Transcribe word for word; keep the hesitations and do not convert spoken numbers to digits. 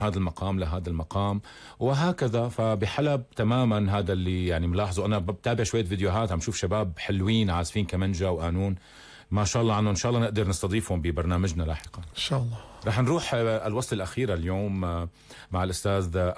هذا المقام لهذا المقام وهكذا. فبحلب تماما هذا اللي يعني ملاحظه. انا بتابع شويه فيديوهات، عم شوف شباب حلوين عازفين كمنجا وقانون، ما شاء الله عنهم. ان شاء الله نقدر نستضيفهم ببرنامجنا لاحقا ان شاء الله. رح نروح الوصلة الأخيرة اليوم مع الأستاذ